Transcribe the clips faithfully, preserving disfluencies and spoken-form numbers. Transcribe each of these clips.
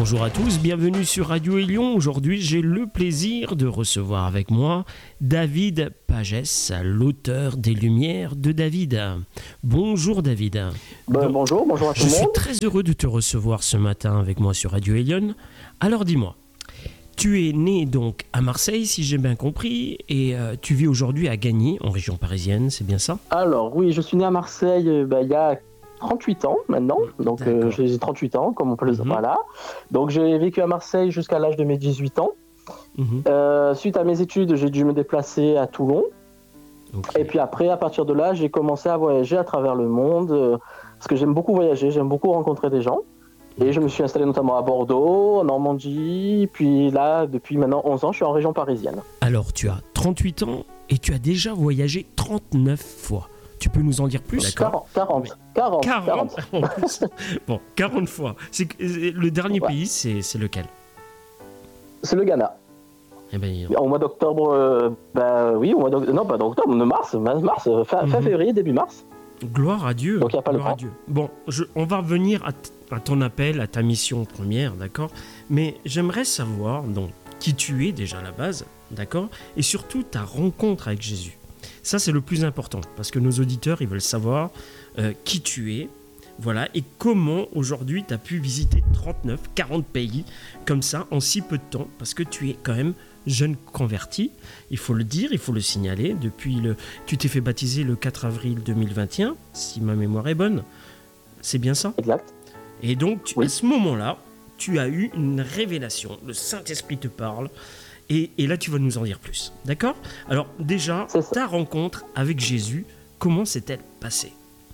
Bonjour à tous, bienvenue sur Radio Élion. Aujourd'hui, j'ai le plaisir de recevoir avec moi David Pagès, l'auteur des Lumières de David. Bonjour David. Ben, Donc, bonjour, bonjour à tout le monde. Je suis très heureux de te recevoir ce matin avec moi sur Radio Élion. Alors dis-moi, tu es né donc à Marseille, si j'ai bien compris, et euh, tu vis aujourd'hui à Gagny, en région parisienne, c'est bien ça? Alors oui, je suis né à Marseille euh, ben, il y a trente-huit ans maintenant, donc euh, j'ai trente-huit ans, comme on peut le dire, mm-hmm. Voilà. Donc j'ai vécu à Marseille jusqu'à l'âge de mes dix-huit ans. Mm-hmm. Euh, suite à mes études, j'ai dû me déplacer à Toulon. Okay. Et puis après, à partir de là, j'ai commencé à voyager à travers le monde, euh, parce que j'aime beaucoup voyager, j'aime beaucoup rencontrer des gens. Et je me suis installé notamment à Bordeaux, en Normandie, puis là, depuis maintenant onze ans, je suis en région parisienne. Alors, tu as trente-huit ans et tu as déjà voyagé trente-neuf fois. Tu peux nous en dire plus? D'accord. quarante, quarante, quarante, quarante. Bon, quarante fois. C'est, le dernier ouais. pays, c'est, c'est lequel? C'est le Ghana. Eh ben, au mois d'octobre, euh, bah oui, au mois d'octobre, non pas d'octobre, de mars, mars fin, mm-hmm. fin février, début mars. Gloire à Dieu. Donc il n'y a pas Gloire le à Dieu. Bon, je, on va revenir à, t- à ton appel, à ta mission première, d'accord? Mais j'aimerais savoir donc qui tu es déjà à la base, d'accord? Et surtout ta rencontre avec Jésus. Ça, c'est le plus important, parce que nos auditeurs, ils veulent savoir euh, qui tu es, voilà, et comment aujourd'hui tu as pu visiter trente-neuf, quarante pays comme ça en si peu de temps, parce que tu es quand même jeune converti, il faut le dire, il faut le signaler. Depuis le, tu t'es fait baptiser le quatre avril deux mille vingt et un, si ma mémoire est bonne, c'est bien ça? Exact. Et donc, tu, oui. à ce moment-là, tu as eu une révélation, le Saint-Esprit te parle. Et, et là, tu vas nous en dire plus. D'accord? Alors, déjà, ta rencontre avec Jésus, comment s'est-elle passée?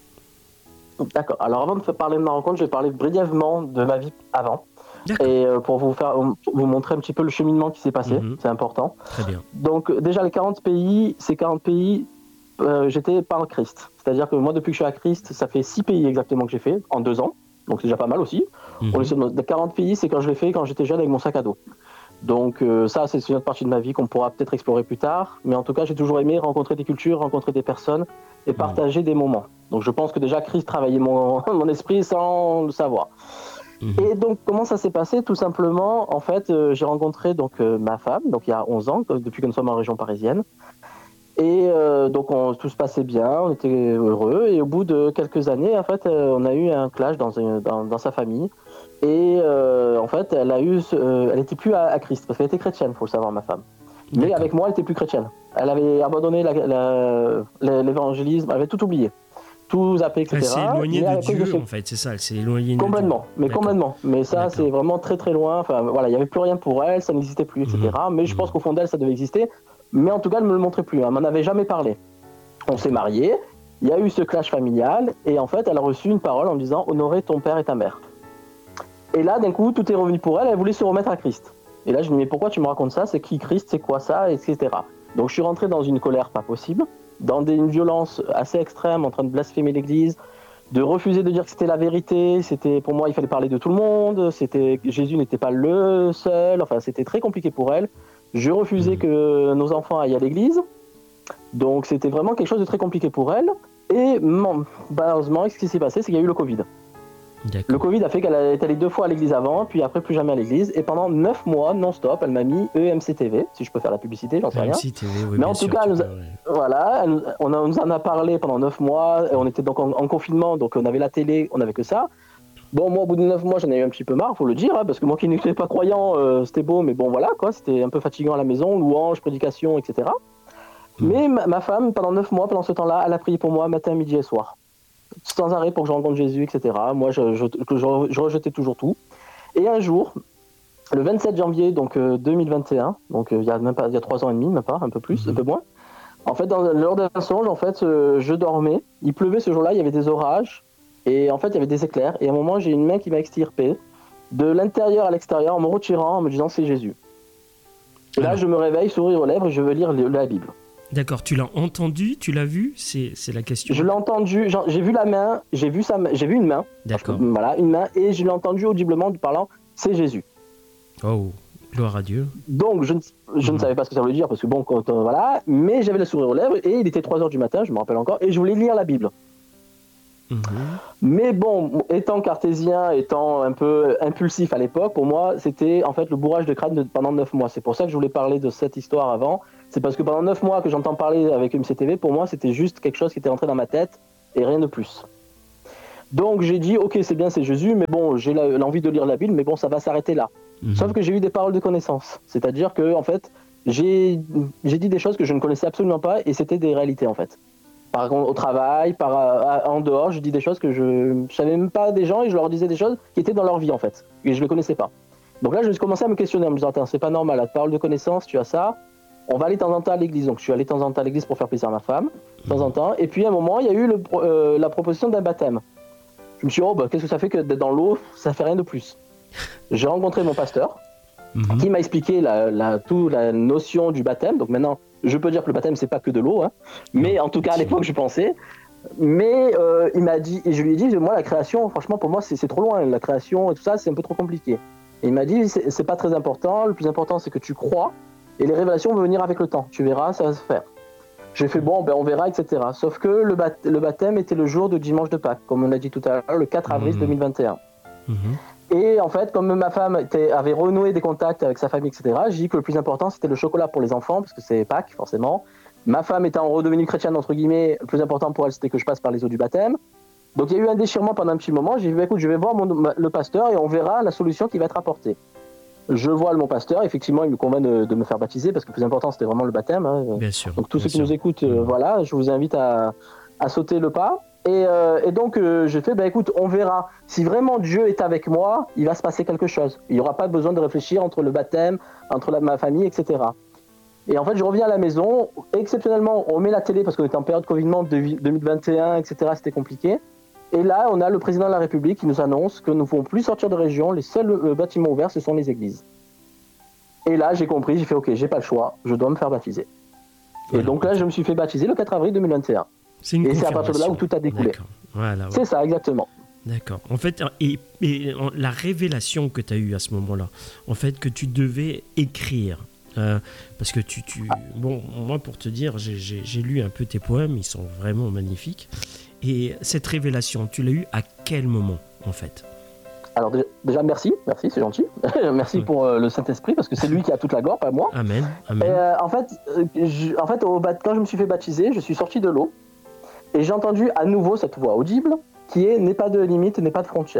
D'accord. Alors, avant de parler de ma rencontre, je vais parler brièvement de ma vie avant. D'accord. Et euh, pour vous, faire, pour vous montrer un petit peu le cheminement qui s'est passé. Mm-hmm. C'est important. Très bien. Donc, déjà, les quarante pays, ces quarante pays, euh, j'étais pas en Christ. C'est-à-dire que moi, depuis que je suis à Christ, ça fait six pays exactement que j'ai fait, en deux ans. Donc, c'est déjà pas mal aussi. Mm-hmm. On est sur nos, quarante pays, c'est quand je l'ai fait quand j'étais jeune avec mon sac à dos. Donc euh, ça, c'est une autre partie de ma vie qu'on pourra peut-être explorer plus tard. Mais en tout cas, j'ai toujours aimé rencontrer des cultures, rencontrer des personnes et partager mmh. des moments. Donc je pense que déjà, Christ travaillait mon, mon esprit sans le savoir. Mmh. Et donc, comment ça s'est passé? Tout simplement, en fait, euh, j'ai rencontré donc, euh, ma femme, donc il y a onze ans, depuis que nous sommes en région parisienne. Et euh, donc, on, tout se passait bien, on était heureux. Et au bout de quelques années, en fait, euh, on a eu un clash dans, une, dans, dans sa famille. Et euh, en fait, elle a eu, euh, elle était plus à, à Christ parce qu'elle était chrétienne, faut le savoir, ma femme. Mais D'accord. avec moi, elle était plus chrétienne. Elle avait abandonné la, la, la, l'évangélisme, elle avait tout oublié, tout zappé, et cetera. Elle s'est éloignée de Dieu, de... en fait, c'est ça. Elle s'est éloignée complètement, de Dieu. mais D'accord. complètement. Mais ça, D'accord. c'est vraiment très très loin. Enfin, voilà, il y avait plus rien pour elle, ça n'existait plus, et cetera. Mmh. Mais je pense qu'au fond d'elle, ça devait exister. Mais en tout cas, elle me le montrait plus. Elle m'en avait jamais parlé. On s'est mariés. Il y a eu ce clash familial, et en fait, elle a reçu une parole en me disant honorer ton père et ta mère. Et là, d'un coup, tout est revenu pour elle, elle voulait se remettre à Christ. Et là, je me dis, mais pourquoi tu me racontes ça? C'est qui Christ? C'est quoi ça? et cetera. Donc, je suis rentré dans une colère pas possible, dans des, une violence assez extrême, en train de blasphémer l'Église, de refuser de dire que c'était la vérité. C'était, pour moi, il fallait parler de tout le monde. C'était, Jésus n'était pas le seul. Enfin, c'était très compliqué pour elle. Je refusais que nos enfants aillent à l'Église. Donc, c'était vraiment quelque chose de très compliqué pour elle. Et malheureusement, ce qui s'est passé, c'est qu'il y a eu le Covid. D'accord. Le Covid a fait qu'elle est allée deux fois à l'église avant, puis après plus jamais à l'église. Et pendant neuf mois, non-stop, elle m'a mis E M C T V, si je peux faire la publicité, j'en sais rien. E M C T V, oui, mais en tout sûr, cas, elle nous a, peux, ouais. voilà, elle, on, a, on nous en a parlé pendant neuf mois. On était donc en, en confinement, donc on avait la télé, on n'avait que ça. Bon, moi, au bout de neuf mois, j'en ai eu un petit peu marre, faut le dire, hein, parce que moi qui n'étais pas croyant, euh, c'était beau, mais bon, voilà, quoi, c'était un peu fatigant à la maison, louange, prédication, et cetera. Mmh. Mais ma, ma femme, pendant neuf mois, pendant ce temps-là, elle a prié pour moi matin, midi et soir. Sans arrêt pour que je rencontre Jésus, et cetera. Moi, je, je, je, je rejetais toujours tout. Et un jour, le vingt-sept janvier donc, euh, deux mille vingt et un, donc euh, il y a même pas, il y a trois ans et demi, même pas, un peu plus, mmh. un peu moins. En fait, dans, lors d'un songe, en fait, euh, je dormais. Il pleuvait ce jour-là, il y avait des orages. Et en fait, il y avait des éclairs. Et à un moment, j'ai une main qui m'a extirpé de l'intérieur à l'extérieur en me retirant, en me disant c'est Jésus. Et là, je me réveille, sourire aux lèvres, et je veux lire la Bible. D'accord, tu l'as entendu, tu l'as vu, c'est, c'est la question. Je l'ai entendu, j'ai vu la main, j'ai vu, sa, j'ai vu une main. D'accord. Que, voilà, une main, et je l'ai entendu audiblement parlant, c'est Jésus. Oh, gloire à Dieu. Donc, je, ne, je mmh. ne savais pas ce que ça voulait dire, parce que bon, quand, euh, voilà, mais j'avais le sourire aux lèvres, et il était trois heures du matin, je me rappelle encore, et je voulais lire la Bible. Mhm. Mais bon, étant cartésien, étant un peu impulsif à l'époque, pour moi, c'était en fait le bourrage de crâne de, pendant neuf mois. C'est pour ça que je voulais parler de cette histoire avant. C'est parce que pendant neuf mois que j'entends parler avec M C T V, pour moi, c'était juste quelque chose qui était entré dans ma tête et rien de plus. Donc j'ai dit, ok, c'est bien, c'est Jésus, mais bon, j'ai la, l'envie de lire la Bible, mais bon, ça va s'arrêter là. Mhm. Sauf que j'ai eu des paroles de connaissance. C'est-à-dire que, en fait, j'ai, j'ai dit des choses que je ne connaissais absolument pas et c'était des réalités, en fait. Par contre, au travail, par, à, en dehors, je dis des choses que je ne savais même pas des gens et je leur disais des choses qui étaient dans leur vie en fait, et je ne les connaissais pas. Donc là, je commençais à me questionner en me disant, attends, c'est pas normal, la parole de connaissance, tu as ça, on va aller de temps en temps à l'église. Donc je suis allé de temps en temps à l'église pour faire plaisir à ma femme, de temps en temps, et puis à un moment, il y a eu le, euh, la proposition d'un baptême. Je me suis dit, oh, bah, qu'est-ce que ça fait que d'être dans l'eau, ça fait rien de plus. J'ai rencontré mon pasteur, mm-hmm. qui m'a expliqué la, la, toute la notion du baptême, donc maintenant, je peux dire que le baptême, c'est pas que de l'eau, hein. Mais en tout cas, à l'époque, je pensais. Mais euh, il m'a dit, et je lui ai dit, moi, la création, franchement, pour moi, c'est, c'est trop loin. La création et tout ça, c'est un peu trop compliqué. Et il m'a dit, c'est, c'est pas très important. Le plus important, c'est que tu crois. Et les révélations vont venir avec le temps. Tu verras, ça va se faire. J'ai fait, bon, ben, on verra, et cetera. Sauf que le, bat- le baptême était le jour de dimanche de Pâques, comme on l'a dit tout à l'heure, le quatre avril mmh. deux mille vingt et un. Mmh. Et en fait, comme ma femme était, avait renoué des contacts avec sa famille, et cetera, j'ai dit que le plus important, c'était le chocolat pour les enfants, parce que c'est Pâques, forcément. Ma femme étant redevenue chrétienne, entre guillemets, le plus important pour elle, c'était que je passe par les eaux du baptême. Donc il y a eu un déchirement pendant un petit moment. J'ai dit, bah, écoute, je vais voir mon, le pasteur et on verra la solution qui va être apportée. Je vois mon pasteur, effectivement, il me convainc de, de me faire baptiser, parce que le plus important, c'était vraiment le baptême. Hein. Bien sûr. Donc tous bien ceux qui sûr. nous écoutent, euh, voilà, je vous invite à, à sauter le pas. Et, euh, et donc, euh, j'ai fait, bah, écoute, on verra. Si vraiment Dieu est avec moi, il va se passer quelque chose. Il n'y aura pas besoin de réfléchir entre le baptême, entre la, ma famille, et cetera. Et en fait, je reviens à la maison. Exceptionnellement, on met la télé parce qu'on était en période Covid deux mille vingt et un, et cetera. C'était compliqué. Et là, on a le président de la République qui nous annonce que nous ne pouvons plus sortir de région. Les seuls euh, bâtiments ouverts, ce sont les églises. Et là, j'ai compris, j'ai fait, ok, j'ai pas le choix, je dois me faire baptiser. Voilà. Et donc là, je me suis fait baptiser le quatre avril deux mille vingt et un. C'est une et c'est à partir de là où tout a découlé. Voilà, ouais. C'est ça, exactement. D'accord. En fait, et, et la révélation que tu as eue à ce moment-là, en fait, que tu devais écrire, euh, parce que tu, tu... Bon, moi, pour te dire, j'ai, j'ai, j'ai lu un peu tes poèmes, ils sont vraiment magnifiques. Et cette révélation, tu l'as eue à quel moment, en fait ? Alors déjà, merci, merci, c'est gentil. Merci ouais. pour euh, le Saint-Esprit, parce que c'est lui qui a toute la gloire, pas moi. Amen, amen. Et, euh, en fait, euh, je, en fait au, quand je me suis fait baptiser, je suis sorti de l'eau, et j'ai entendu à nouveau cette voix audible, qui est « N'aie pas de limite, n'aie pas de frontières ».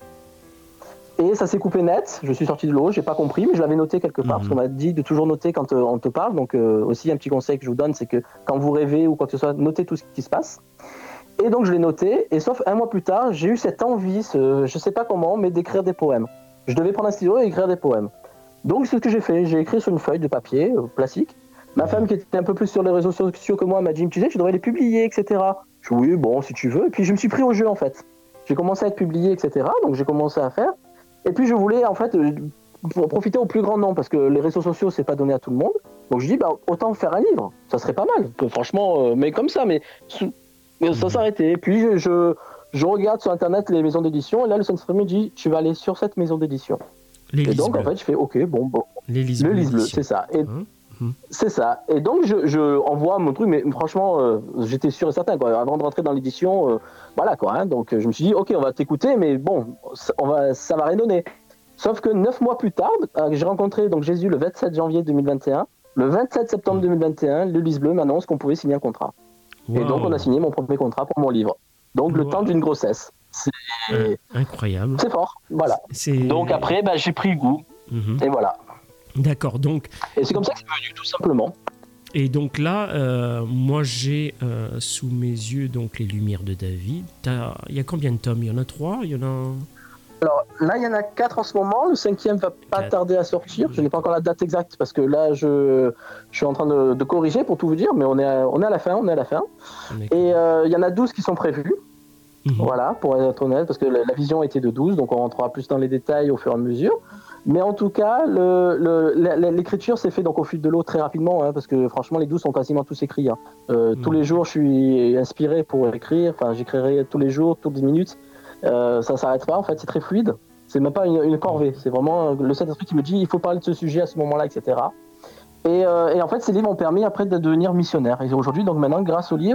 Et ça s'est coupé net, je suis sorti de l'eau, j'ai pas compris, mais je l'avais noté quelque part, mmh. parce qu'on m'a dit de toujours noter quand euh, on te parle, donc euh, aussi un petit conseil que je vous donne, c'est que quand vous rêvez ou quoi que ce soit, notez tout ce qui se passe. Et donc je l'ai noté, et sauf un mois plus tard, j'ai eu cette envie, ce, je sais pas comment, mais d'écrire des poèmes. Je devais prendre un stylo et écrire des poèmes. Donc c'est ce que j'ai fait, j'ai écrit sur une feuille de papier, euh, classique. Ma femme qui était un peu plus sur les réseaux sociaux que moi m'a dit, tu sais, tu devrais les publier, et cetera. Je dis oui, bon, si tu veux. Et puis je me suis pris au jeu en fait. J'ai commencé à être publié, et cetera. Donc j'ai commencé à faire. Et puis je voulais en fait euh, pour profiter au plus grand nombre, parce que les réseaux sociaux, c'est pas donné à tout le monde. Donc je dis, bah, autant faire un livre, ça serait pas mal. Franchement, euh, mais comme ça, mais... Mais ça s'arrêtait. Puis je, je, je regarde sur internet les maisons d'édition et là le Saint-Esprit me dit tu vas aller sur cette maison d'édition. Les et donc bleus. En fait je fais ok bon bon. Les Lys le Lys bleu, c'est ça. Et hein mmh. c'est ça. Et donc je, je envoie mon truc, mais franchement euh, j'étais sûr et certain quoi. Avant de rentrer dans l'édition, euh, voilà quoi. Hein, donc je me suis dit ok on va t'écouter, mais bon ça, on va ça va rien donner. Sauf que neuf mois plus tard, euh, j'ai rencontré donc Jésus le vingt-sept janvier deux mille vingt et un. Le vingt-sept septembre deux mille vingt et un, le Lys bleu m'annonce qu'on pouvait signer un contrat. Wow. Et donc, on a signé mon premier contrat pour mon livre. Donc, wow. le temps d'une grossesse. C'est euh, incroyable. C'est fort, voilà. C'est... Donc après, bah, j'ai pris le goût. Mm-hmm. Et voilà. D'accord, donc... Et c'est comme ça que c'est venu, tout simplement. Et donc là, euh, moi, j'ai euh, sous mes yeux donc les Lumières de David. Il y a combien de tomes ? Il y en a trois ? Il y en a... Alors là, il y en a quatre en ce moment. Le cinquième va pas quatre. tarder à sortir. Je n'ai pas encore la date exacte parce que là, je, je suis en train de, de corriger pour tout vous dire, mais on est à, on est à la fin, on est à la fin. D'accord. Et euh, il y en a douze qui sont prévus. Mmh. Voilà, pour être honnête, parce que la, la vision était de douze, donc on rentrera plus dans les détails au fur et à mesure. Mais en tout cas, le, le, l'écriture s'est fait donc au fil de l'eau très rapidement, hein, parce que franchement, les douze sont quasiment tous écrits. Hein. Euh, mmh. Tous les jours, je suis inspiré pour écrire. Enfin, j'écrirai tous les jours, toutes les minutes. Euh, ça s'arrête pas en fait, c'est très fluide, c'est même pas une, une corvée, c'est vraiment le Saint-Esprit qui me dit il faut parler de ce sujet à ce moment-là, et cetera. Et, euh, et en fait ces livres ont permis après de devenir missionnaire. Et aujourd'hui donc maintenant grâce aux livres,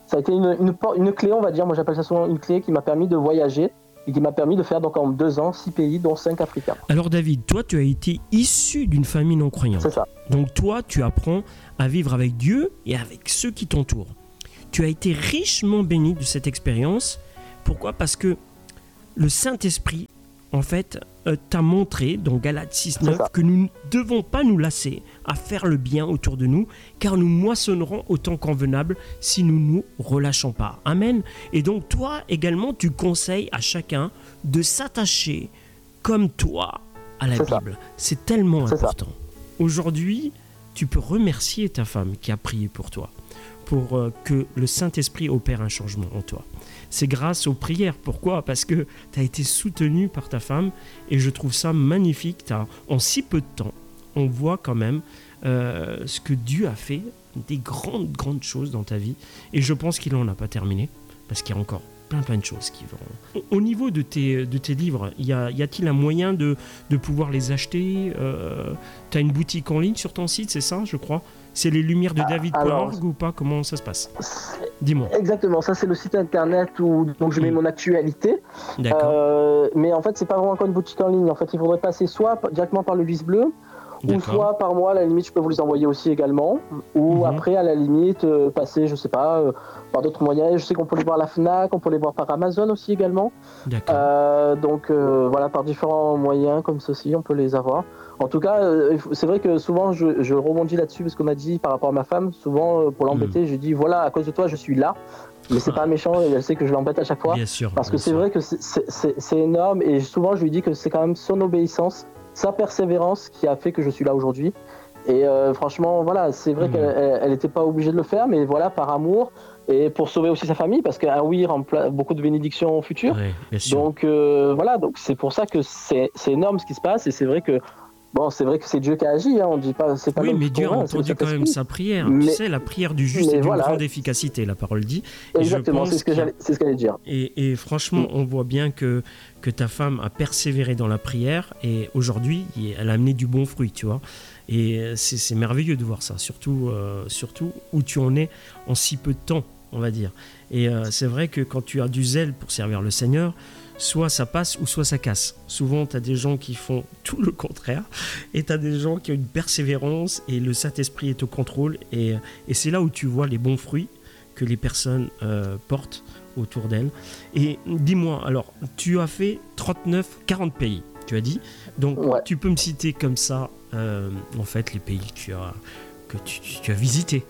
ça a été une, une, une clé, on va dire, moi j'appelle ça souvent une clé qui m'a permis de voyager et qui m'a permis de faire donc en deux ans six pays, dont cinq africains. Alors David, toi tu as été issu d'une famille non croyante. C'est ça. Donc toi tu apprends à vivre avec Dieu et avec ceux qui t'entourent. Tu as été richement béni de cette expérience. Pourquoi ? Parce que le Saint-Esprit, en fait, euh, t'a montré dans Galates six neuf que nous ne devons pas nous lasser à faire le bien autour de nous, car nous moissonnerons au temps convenable si nous ne nous relâchons pas. Amen. Et donc toi également, tu conseilles à chacun de s'attacher comme toi à la C'est Bible. ça. C'est tellement C'est important. Ça. Aujourd'hui, tu peux remercier ta femme qui a prié pour toi, pour euh, que le Saint-Esprit opère un changement en toi. C'est grâce aux prières. Pourquoi ? Parce que tu as été soutenu par ta femme et je trouve ça magnifique. T'as, en si peu de temps, on voit quand même euh, ce que Dieu a fait, des grandes, grandes choses dans ta vie. Et je pense qu'il n'en a pas terminé parce qu'il y a encore plein, plein de choses qui vont... Au niveau de tes, de tes livres, y, a, y a-t-il un moyen de, de pouvoir les acheter ? euh, Tu as une boutique en ligne sur ton site, c'est ça, je crois ? C'est les lumières de David point org ou pas ? Comment ça se passe ? Dis-moi. Exactement, ça c'est le site internet où donc je mets mmh. mon actualité. D'accord. Euh, mais en fait, c'est pas vraiment encore une boutique en ligne. En fait, il faudrait passer soit directement par le Lys Bleu, D'accord. ou soit par moi. À la limite, je peux vous les envoyer aussi également. Ou mmh. après, à la limite, euh, passer, je sais pas, euh, par d'autres moyens. Je sais qu'on peut les voir à la Fnac, on peut les voir par Amazon aussi également. D'accord. Euh, donc euh, voilà, par différents moyens comme ceci, on peut les avoir. En tout cas, euh, c'est vrai que souvent je, je rebondis là-dessus parce qu'on m'a dit par rapport à ma femme, souvent euh, pour l'embêter, mmh. je dis voilà, à cause de toi je suis là, mais c'est ah. pas méchant, elle sait que je l'embête à chaque fois. Bien sûr, parce bien que c'est sûr. vrai que c'est, c'est, c'est, c'est énorme et souvent je lui dis que c'est quand même son obéissance, sa persévérance qui a fait que je suis là aujourd'hui. Et euh, franchement, voilà, c'est vrai mmh. qu'elle n'était pas obligée de le faire, mais voilà, par amour et pour sauver aussi sa famille, parce qu'un oui remplace beaucoup de bénédictions futures. Ouais, bien sûr. Donc euh, voilà, donc c'est pour ça que c'est, c'est énorme ce qui se passe et c'est vrai que bon, c'est vrai que c'est Dieu qui a agi, hein, on dit pas, c'est pas oui, l'homme mais qui Dieu a convainc, entendu quand même sa prière. Mais, tu sais, la prière du juste est d'une voilà. grande efficacité, la parole dit. Et Exactement, c'est ce, que j'allais, c'est ce qu'elle allait dire. Et, et franchement, mm. on voit bien que, que ta femme a persévéré dans la prière et aujourd'hui, elle a amené du bon fruit, tu vois. Et c'est, c'est merveilleux de voir ça, surtout, euh, surtout où tu en es en si peu de temps, on va dire. Et euh, c'est vrai que quand tu as du zèle pour servir le Seigneur, soit ça passe ou soit ça casse. Souvent, tu as des gens qui font tout le contraire et tu as des gens qui ont une persévérance et le Saint-Esprit est au contrôle. Et, et c'est là où tu vois les bons fruits que les personnes euh, portent autour d'elles. Et dis-moi, alors, tu as fait trente-neuf, quarante pays, tu as dit. Donc, ouais. tu peux me citer comme ça, euh, en fait, les pays que tu as, que tu, tu as visités.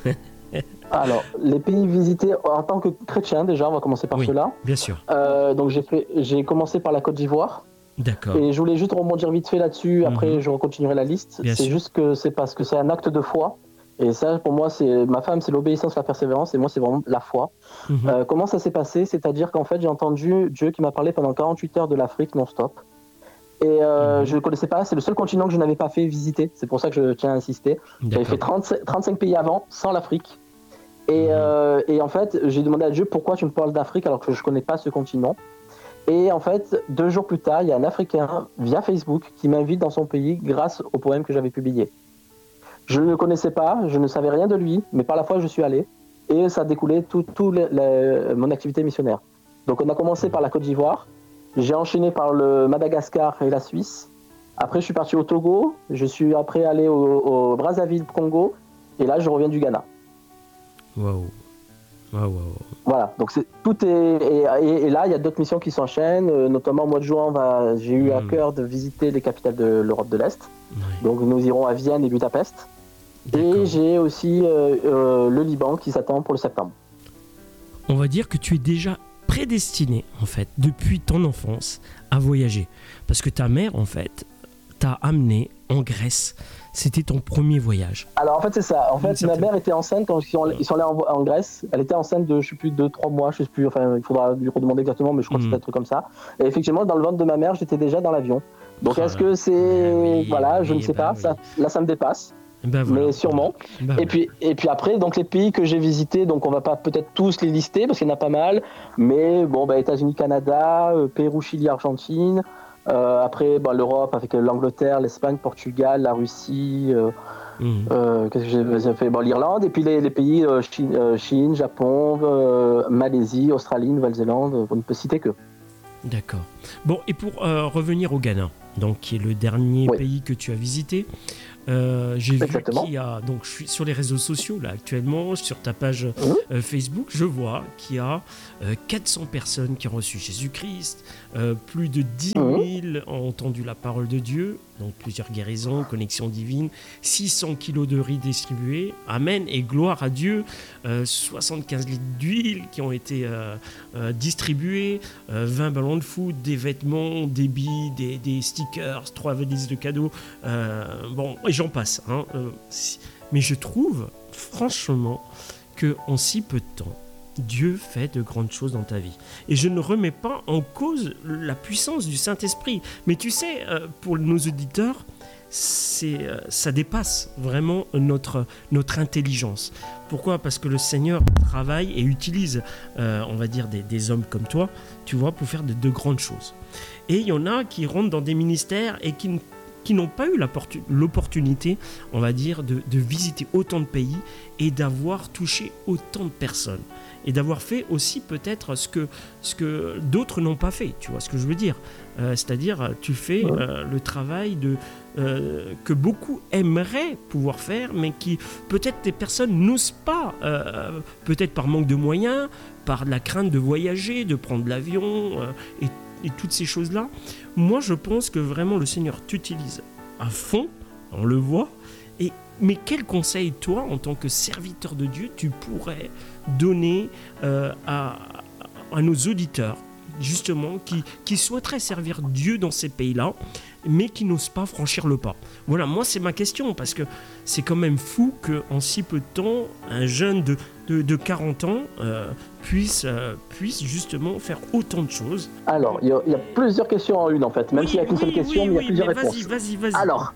Alors, les pays visités en tant que chrétien, déjà, on va commencer par oui, ceux-là. Bien sûr. Euh, donc, j'ai, fait, j'ai commencé par la Côte d'Ivoire. D'accord. Et je voulais juste rebondir vite fait là-dessus, après mm-hmm. je continuerai la liste. Bien c'est sûr. juste que c'est parce que c'est un acte de foi. Et ça, pour moi, c'est ma femme, c'est l'obéissance, la persévérance, et moi, c'est vraiment la foi. Mm-hmm. Euh, comment ça s'est passé ? C'est-à-dire qu'en fait, j'ai entendu Dieu qui m'a parlé pendant quarante-huit heures de l'Afrique non-stop. Et euh, mm-hmm. je ne connaissais pas, c'est le seul continent que je n'avais pas fait visiter. C'est pour ça que je tiens à insister. D'accord. J'avais fait trente, trente-cinq pays avant, sans l'Afrique. Et, mmh. euh, et en fait, j'ai demandé à Dieu pourquoi tu me parles d'Afrique alors que je ne connais pas ce continent. Et en fait, deux jours plus tard, il y a un Africain via Facebook qui m'invite dans son pays grâce au poème que j'avais publié. Je ne le connaissais pas, je ne savais rien de lui, mais par la foi, je suis allé. Et ça a découlé toute tout mon activité missionnaire. Donc on a commencé par la Côte d'Ivoire, j'ai enchaîné par le Madagascar et la Suisse. Après, je suis parti au Togo, je suis après allé au, au Brazzaville, Congo, et là, je reviens du Ghana. Waouh. Waouh, waouh. Voilà, donc c'est, tout est. Et, et, et là, il y a d'autres missions qui s'enchaînent, euh, notamment au mois de juin, va, j'ai eu mmh. à cœur de visiter les capitales de l'Europe de l'Est. Ouais. Donc nous irons à Vienne et Budapest. D'accord. Et j'ai aussi euh, euh, le Liban qui s'attend pour le septembre. On va dire que tu es déjà prédestiné, en fait, depuis ton enfance, à voyager. Parce que ta mère, en fait, t'a amené en Grèce. C'était ton premier voyage. Alors en fait c'est ça. En fait ma mère était enceinte quand ils sont, ils sont allés en, en Grèce. Elle était enceinte de je sais plus deux trois mois, je sais plus. Enfin il faudra lui redemander exactement, mais je crois mmh. que c'était un truc comme ça. Et effectivement dans le ventre de ma mère j'étais déjà dans l'avion. Donc ah, est-ce que c'est oui, voilà oui, je ne sais bah, pas. Oui. Ça, là ça me dépasse. Ben voilà, mais sûrement. Ben et puis et puis après donc les pays que j'ai visités, donc on va pas peut-être tous les lister parce qu'il y en a pas mal. Mais bon bah États-Unis, Canada, euh, Pérou, Chili, Argentine. Euh, après, bah, l'Europe avec l'Angleterre, l'Espagne, Portugal, la Russie, euh, Mmh. Euh, qu'est-ce que j'ai, j'ai fait bon, l'Irlande, et puis les, les pays euh, Chine, euh, Chine, Japon, euh, Malaisie, Australie, Nouvelle-Zélande, on ne peut citer que. D'accord. Bon, et pour euh, revenir au Ghana, donc qui est le dernier Oui. pays que tu as visité, euh, j'ai vu Exactement. qu'il y a, donc je suis sur les réseaux sociaux là actuellement, sur ta page Mhm. euh, Facebook, je vois qu'il y a euh, quatre cents personnes qui ont reçu Jésus-Christ, euh, plus de dix mille ont entendu la parole de Dieu, donc plusieurs guérisons, connexions divines, six cents kilos de riz distribués, amen, et gloire à Dieu, euh, soixante-quinze litres d'huile qui ont été euh, euh, distribués, euh, vingt ballons de foot, des vêtements, des billes, des, des stickers, trois valises de cadeaux, euh, bon, et j'en passe, hein, euh, si- mais je trouve franchement qu'en si peu de temps, Dieu fait de grandes choses dans ta vie. Et je ne remets pas en cause la puissance du Saint-Esprit. Mais tu sais, euh, pour nos auditeurs, c'est, euh, ça dépasse vraiment notre, notre intelligence. Pourquoi ? Parce que le Seigneur travaille et utilise, euh, on va dire, des, des hommes comme toi, tu vois, pour faire de, de grandes choses. Et il y en a qui rentrent dans des ministères et qui, n- qui n'ont pas eu l'opportu- l'opportunité, on va dire, de, de visiter autant de pays et d'avoir touché autant de personnes. Et d'avoir fait aussi peut-être ce que, ce que d'autres n'ont pas fait, tu vois ce que je veux dire. Euh, c'est-à-dire, tu fais Ouais. euh, le travail de, euh, que beaucoup aimeraient pouvoir faire, mais qui peut-être des personnes n'osent pas, euh, peut-être par manque de moyens, par la crainte de voyager, de prendre l'avion, euh, et, et toutes ces choses-là. Moi, je pense que vraiment le Seigneur t'utilise à fond, on le voit. Et, mais quel conseil, toi, en tant que serviteur de Dieu, tu pourrais donner euh, à, à nos auditeurs, justement, qui, qui souhaiteraient servir Dieu dans ces pays-là, mais qui n'osent pas franchir le pas. Voilà, moi, c'est ma question, parce que c'est quand même fou qu'en si peu de temps, un jeune de, de, de quarante ans euh, puisse, euh, puisse justement faire autant de choses. Alors, il y, a- il y a plusieurs questions en une en fait, même Oui, s'il n'y a qu'une seule oui, question, oui, mais il y a oui, plusieurs mais réponses. vas-y, vas-y, vas-y. Alors,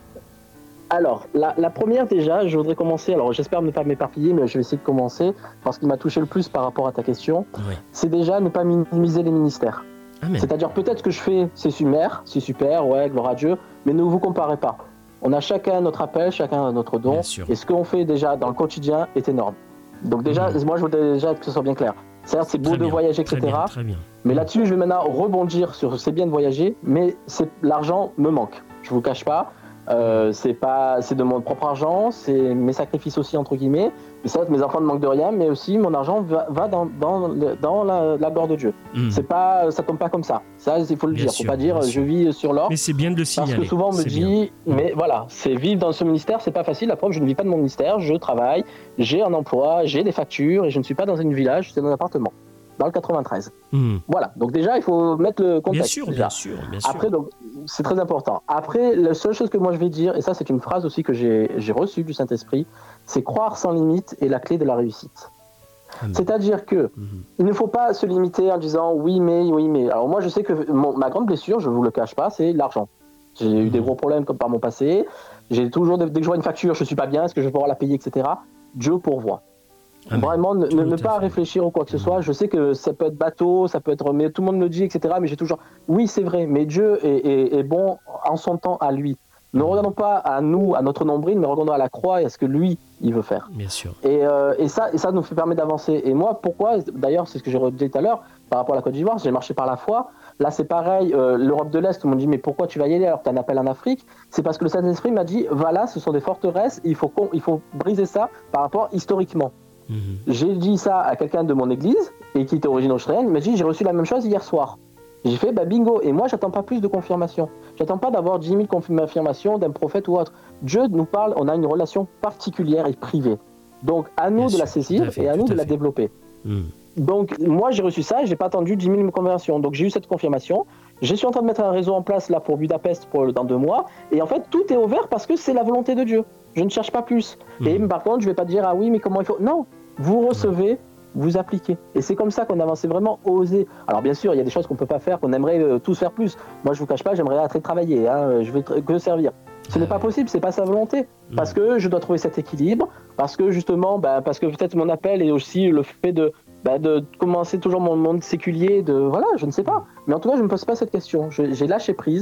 alors la, la première déjà, je voudrais commencer, alors j'espère ne pas m'éparpiller, mais je vais essayer de commencer, parce qu'il m'a touché le plus par rapport à ta question, Ouais. c'est déjà ne pas minimiser les ministères. Amen. C'est-à-dire peut-être ce que je fais, c'est super, c'est super, ouais, gloire à Dieu, mais ne vous comparez pas. On a chacun notre appel, chacun notre don, Bien sûr. et ce qu'on fait déjà dans le quotidien est énorme. Donc déjà, Mhm. moi je voudrais déjà que ce soit bien clair. Certes, c'est beau Très de bien, voyager, très et cetera. bien, très bien. Mais là-dessus, je vais maintenant rebondir sur c'est bien de voyager, mais c'est, l'argent me manque. Je vous cache pas. Euh, c'est pas, c'est de mon propre argent, c'est mes sacrifices aussi entre guillemets. Mais ça, mes enfants ne manquent de rien, mais aussi mon argent va, va dans, dans, le- dans la, la gloire de Dieu. Mhm. C'est pas, ça tombe pas comme ça. Ça, il faut le Bien dire. sûr, faut pas dire bien je sûr. vis sur l'or. Mais c'est bien de le Parce signaler. que souvent on me c'est dit, bien. mais voilà, c'est vivre dans ce ministère, c'est pas facile. La preuve, je ne vis pas de mon ministère, je travaille, j'ai un emploi, j'ai des factures et je ne suis pas dans un village, c'est dans un appartement, dans le quatre-vingt-treize. Mhm. Voilà. Donc déjà, il faut mettre le Bien contexte. sûr, déjà. bien sûr, bien sûr. Après, donc, c'est très important. Après, la seule chose que moi je vais dire, et ça c'est une phrase aussi que j'ai, j'ai reçue du Saint-Esprit, c'est croire sans limite est la clé de la réussite. Amen. C'est-à-dire que Mhm. il ne faut pas se limiter en disant oui mais, oui mais. Alors moi je sais que mon- ma grande blessure, je ne vous le cache pas, c'est l'argent. J'ai eu des gros problèmes comme par mon passé. J'ai toujours, dès que je vois une facture, je ne suis pas bien, est-ce que je vais pouvoir la payer, et cetera. Dieu pourvoit. Amen. Vraiment, ne, Tout ne- ne à pas fait. réfléchir ou quoi que ce soit. Je sais que ça peut être bateau, ça peut être. Mais tout le monde me le dit, et cetera. Mais j'ai toujours. Oui, c'est vrai, mais Dieu est, est- est bon en son temps à lui. Ne regardons pas à nous, à notre nombril, mais regardons à la croix et à ce que lui, il veut faire. Bien sûr. Et, euh, et, ça, et ça nous fait permet d'avancer. Et moi, pourquoi D'ailleurs, c'est ce que j'ai redit tout à l'heure, par rapport à la Côte d'Ivoire, j'ai marché par la foi. Là, c'est pareil, euh, l'Europe de l'Est, tout le monde dit, mais pourquoi tu vas y aller alors que tu as un appel en Afrique? C'est parce que le Saint-Esprit m'a dit, voilà, ce sont des forteresses, il faut, il faut briser ça par rapport historiquement. Mhm. J'ai dit ça à quelqu'un de mon église, et qui était d'origine australienne, il m'a dit, j'ai reçu la même chose hier soir. J'ai fait, bah bingo, et moi, j'attends pas plus de confirmation. J'attends pas d'avoir dix mille confirmations d'un prophète ou autre. Dieu nous parle, on a une relation particulière et privée. Donc, à nous Bien de sûr, la tout saisir à fait, et à tout nous à de la fait. développer. Mhm. Donc, moi, j'ai reçu ça, j'ai pas attendu dix mille confirmations. Donc, j'ai eu cette confirmation. Je suis en train de mettre un réseau en place là pour Budapest pour, dans deux mois. Et en fait, tout est ouvert parce que c'est la volonté de Dieu. Je ne cherche pas plus. Mhm. Et par contre, je vais pas dire, ah oui, mais comment il faut. Non, vous recevez, vous appliquez. Et c'est comme ça qu'on avance, c'est vraiment oser. Alors, bien sûr, il y a des choses qu'on peut pas faire, qu'on aimerait euh, tous faire plus. Moi, je vous cache pas, j'aimerais arrêter de travailler. Hein, je veux tr- que servir. Ce n'est pas possible, c'est pas sa volonté. Parce que je dois trouver cet équilibre, parce que justement, bah, parce que peut-être mon appel est aussi le fait de, bah, de commencer toujours mon monde séculier, de voilà, je ne sais pas. Mais en tout cas, je ne me pose pas cette question. Je- j'ai lâché prise.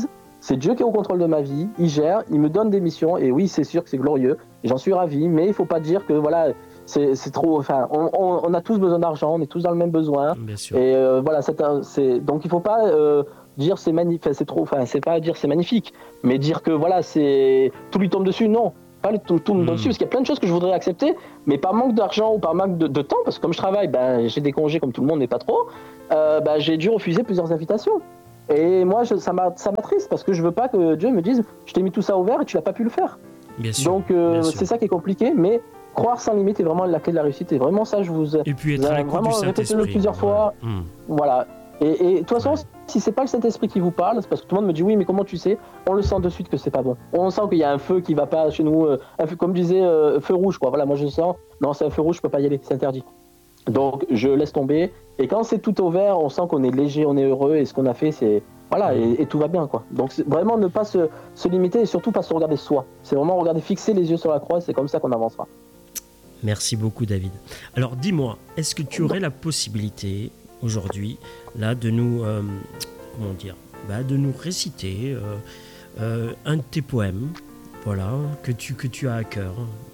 c'est Dieu qui est au contrôle de ma vie, il gère, il me donne des missions, et oui, c'est sûr que c'est glorieux, et j'en suis ravi, mais il faut pas dire que voilà, c'est, c'est trop, enfin, on, on, on a tous besoin d'argent, on est tous dans le même besoin, Bien sûr. et euh, voilà, c'est, un, c'est, donc il faut pas euh, dire c'est magnifique, c'est trop, enfin, c'est pas dire c'est magnifique, mais dire que voilà, c'est, tout lui tombe dessus, non. Pas le tout, tout me Mm. dessus, parce qu'il y a plein de choses que je voudrais accepter, mais par manque d'argent ou par manque de, de temps, parce que comme je travaille, ben, j'ai des congés comme tout le monde, mais pas trop, euh, ben, j'ai dû refuser plusieurs invitations. Et moi, je, ça, m'a, ça m'attriste, parce que je veux pas que Dieu me dise je t'ai mis tout ça au vert et tu n'as pas pu le faire. Bien sûr. Donc, euh, bien sûr. c'est ça qui est compliqué, mais croire sans limite est vraiment la clé de la réussite. Et vraiment, ça, je vous. Et puis être vous à a l'écoute vraiment du répété-le Saint-Esprit. plusieurs fois. Ouais. Mm. Voilà. Et, et de toute façon, Ouais. si c'est pas le Saint-Esprit qui vous parle, c'est parce que tout le monde me dit oui, mais comment tu sais? On le sent de suite que c'est pas bon. On sent qu'il y a un feu qui va pas chez nous, euh, un feu, comme disait, euh, feu rouge, quoi. Voilà, moi je sens, non, c'est un feu rouge, je peux pas y aller, c'est interdit. Donc je laisse tomber. Et quand c'est tout au vert, on sent qu'on est léger, on est heureux, et ce qu'on a fait, c'est. Voilà, Mm. et, et tout va bien, quoi. Donc c'est vraiment ne pas se, se limiter et surtout pas se regarder soi. C'est vraiment regarder, fixer les yeux sur la croix, c'est comme ça qu'on avancera. Merci beaucoup, David. Alors, dis-moi, est-ce que tu aurais la possibilité, aujourd'hui, là, de nous, euh, comment dire, bah, de nous réciter euh, euh, un de tes poèmes, voilà, que tu, que tu as à cœur.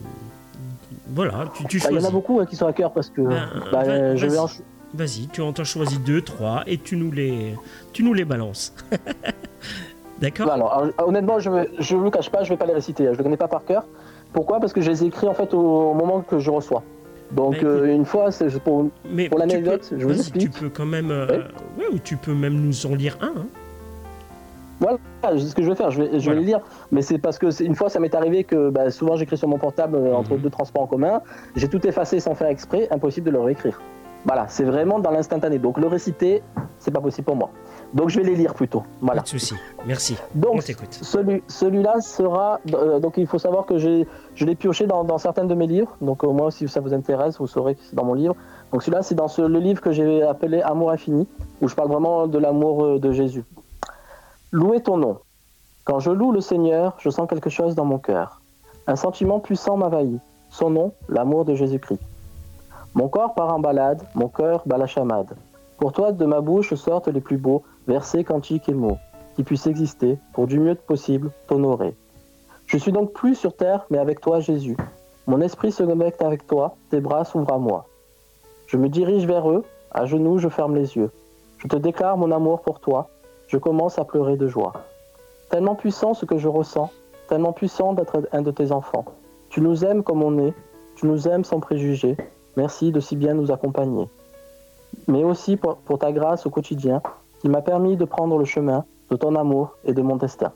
Voilà, tu, tu Bah, il y choisis. en a beaucoup hein, qui sont à cœur parce que Ben, bah, va- je vais en... vas-y, vas-y, tu en t'en choisis deux, trois, et tu nous les, tu nous les balances. D'accord? Bah, alors, alors, honnêtement, je ne vous le cache pas, je ne vais pas les réciter. Je ne les connais pas par cœur. Pourquoi? Parce que je les ai écrits en fait au, au moment que je reçois. Donc Bah, écoute, euh, une fois, c'est juste pour, Mais pour tu l'anecdote, peux- je vous vas-y, explique. tu peux quand même, euh, Oui. ouais, ou tu peux même nous en lire un. Hein. Voilà, c'est ce que je vais faire. Je vais, je Voilà. vais les lire. Mais c'est parce que c'est, une fois, ça m'est arrivé que bah, souvent j'écris sur mon portable euh, entre Mhm. deux transports en commun. J'ai tout effacé sans faire exprès. Impossible de le réécrire. Voilà, c'est vraiment dans l'instantané. Donc le réciter, c'est pas possible pour moi. Donc je vais les lire plutôt. Voilà. Pas de souci. Merci. On Donc t'écoute. celui, celui-là sera euh, donc il faut savoir que j'ai, je l'ai pioché dans, dans certains de mes livres. Donc au moins si ça vous intéresse, vous saurez que c'est dans mon livre. Donc celui-là c'est dans ce, le livre que j'ai appelé Amour infini, où je parle vraiment de l'amour euh, de Jésus. Louez ton nom. Quand je loue le Seigneur, je sens quelque chose dans mon cœur. Un sentiment puissant m'envahit. Son nom, l'amour de Jésus-Christ. Mon corps part en balade, mon cœur bat la chamade. Pour toi, de ma bouche sortent les plus beaux versets, cantiques et mots, qui puissent exister pour du mieux possible t'honorer. Je suis donc plus sur terre, mais avec toi, Jésus. Mon esprit se connecte avec toi, tes bras s'ouvrent à moi. Je me dirige vers eux, à genoux, je ferme les yeux. Je te déclare mon amour pour toi, je commence à pleurer de joie. Tellement puissant ce que je ressens, tellement puissant d'être un de tes enfants. Tu nous aimes comme on est, tu nous aimes sans préjugés. Merci de si bien nous accompagner. Mais aussi pour, pour ta grâce au quotidien, qui m'a permis de prendre le chemin de ton amour et de mon destin.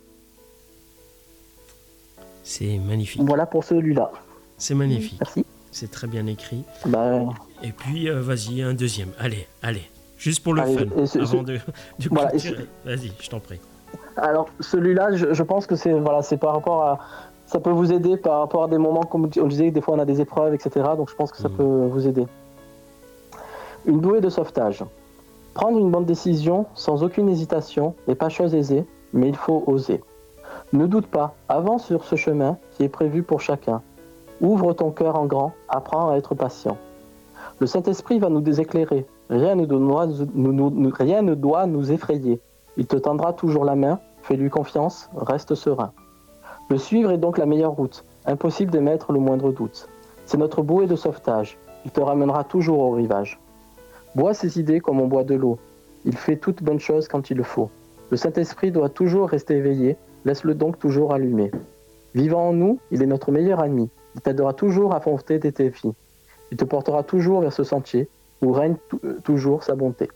C'est magnifique. Voilà pour celui-là. C'est magnifique. Merci. C'est très bien écrit. Ben, Et puis, euh, vas-y, un deuxième. Allez, allez. Juste pour le Allez, fun. et ce- Avant ce- de, de voilà, et clôturer. Vas-y, je t'en prie. alors celui-là, je, je pense que c'est voilà, c'est par rapport à, ça peut vous aider par rapport à des moments comme on disait, des fois on a des épreuves, et cetera. Donc je pense que ça Mhm. peut vous aider. Une bouée de sauvetage. Prendre une bonne décision sans aucune hésitation n'est pas chose aisée, mais il faut oser. Ne doute pas, avance sur ce chemin qui est prévu pour chacun. Ouvre ton cœur en grand, apprends à être patient. Le Saint-Esprit va nous déséclairer. Rien ne doit nous, nous- nous- rien ne doit nous effrayer. Il te tendra toujours la main, fais-lui confiance, reste serein. Le suivre est donc la meilleure route. Impossible d'émettre le moindre doute. C'est notre bouée de sauvetage. Il te ramènera toujours au rivage. Bois ses idées comme on boit de l'eau. Il fait toute bonne chose quand il le faut. Le Saint-Esprit doit toujours rester éveillé. Laisse-le donc toujours allumé. Vivant en nous, il est notre meilleur ami. Il t'aidera toujours à affronter tes défis. Il te portera toujours vers ce sentier où règne t- euh, toujours sa bonté.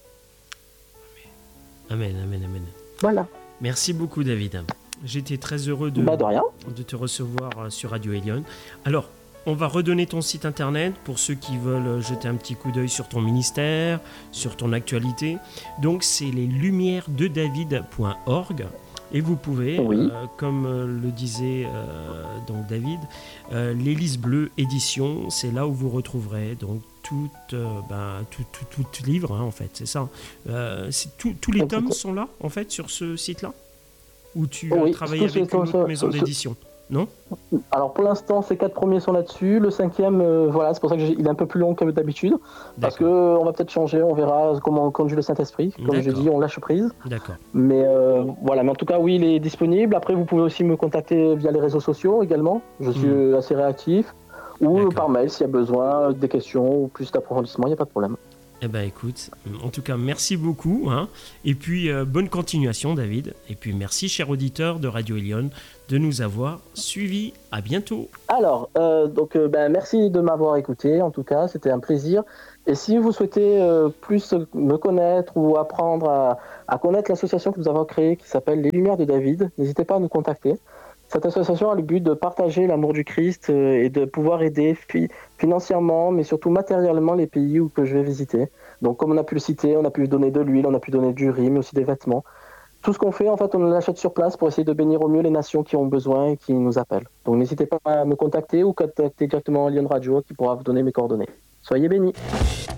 Amen, amen, amen. Voilà. Merci beaucoup, David. J'étais très heureux de, Bah de rien. de te recevoir euh, sur Radio Elion. Alors, on va redonner ton site internet pour ceux qui veulent jeter un petit coup d'œil sur ton ministère, sur ton actualité. Donc, c'est les lumières de david point org. Et vous pouvez, Oui. euh, comme euh, le disait euh, donc David, euh, l'Hélice Bleue édition, c'est là où vous retrouverez donc tout, euh, ben, tout, tout, tout livre, hein, en fait, c'est ça. Euh, c'est tout- tous les Donc, tomes c'est- sont là, en fait, sur ce site-là, où tu Oui, as travaillé tout ce- avec tout une ce- autre maison ce- d'édition. non? Alors pour l'instant, ces quatre premiers sont là-dessus. Le cinquième, euh, voilà, c'est pour ça qu'il est un peu plus long que d'habitude. Parce D'accord. que on va peut-être changer, on verra comment conduit le Saint-Esprit. Comme je D'accord. dis, on lâche prise. D'accord. Mais euh, voilà, mais en tout cas, oui, il est disponible. Après, vous pouvez aussi me contacter via les réseaux sociaux également. Je suis Mhm. euh, assez réactif. Ou D'accord. par mail s'il y a besoin, des questions ou plus d'approfondissement, il n'y a pas de problème. Eh ben écoute, en tout cas, merci beaucoup. Hein. Et puis, euh, bonne continuation, David. Et puis, merci, cher auditeur de Radio Elion, de nous avoir suivis. À bientôt. Alors, euh, donc, euh, ben, merci de m'avoir écouté. En tout cas, c'était un plaisir. Et si vous souhaitez euh, plus me connaître ou apprendre à, à connaître l'association que nous avons créée qui s'appelle Les Lumières de David, n'hésitez pas à nous contacter. Cette association a le but de partager l'amour du Christ euh, et de pouvoir aider fi- financièrement, mais surtout matériellement, les pays où que je vais visiter. Donc, comme on a pu le citer, on a pu donner de l'huile, on a pu donner du riz, mais aussi des vêtements. Tout ce qu'on fait, en fait, on l'achète sur place pour essayer de bénir au mieux les nations qui ont besoin et qui nous appellent. Donc, n'hésitez pas à me contacter ou contacter directement Lyon Radio qui pourra vous donner mes coordonnées. Soyez bénis.